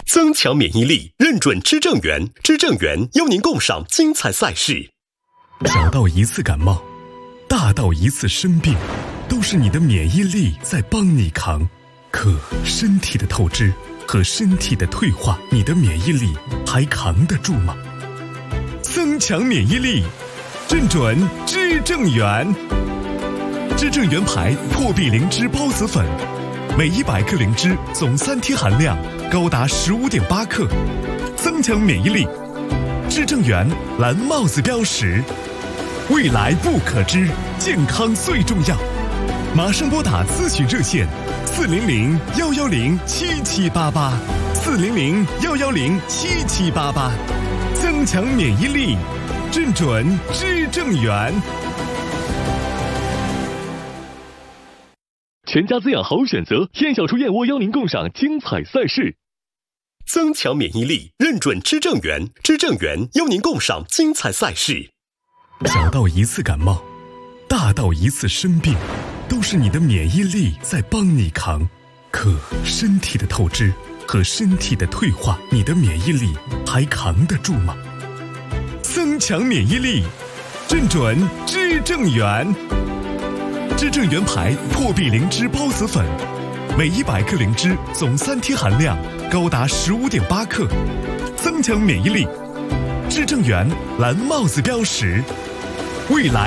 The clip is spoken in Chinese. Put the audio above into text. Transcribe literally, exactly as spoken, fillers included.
增强免疫力，认准知正源，知正源邀您共赏精彩赛事。 小到一次感冒，大到一次生病，都是你的免疫力在帮你扛。可身体的透支和身体的退化，你的免疫力还扛得住吗？增强免疫力，认准知正源。知正源牌破壁灵芝孢子粉，每一百克灵芝总三萜含量高达 十五点八 克，增强免疫力。知正源蓝帽子标识，未来不可知，健康最重要。马上拨打咨询热线四零零幺幺零七七八八，四零零幺幺零七七八八，增强免疫力，认准知正源。 全家滋养好选择，燕小厨燕窝邀您共赏精彩赛事。 增强免疫力，认准知正源，知正源邀您共赏精彩赛事。 小到一次感冒，大到一次生病，都是你的免疫力在帮你扛。可身体的透支和身体的退化，你的免疫力还扛得住吗？增强免疫力，认准知正源。知正源牌破壁灵芝孢子粉，每一百克灵芝总三萜含量高达 十五点八 克，增强免疫力。知正源蓝帽子标识，未来